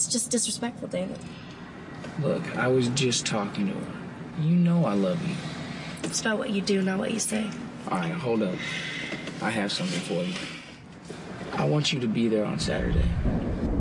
It's just disrespectful, David. Look, I was just talking to her. You know I love you. It's about what you do, not what you say. All right, hold up. I have something for you. I want you to be there on Saturday.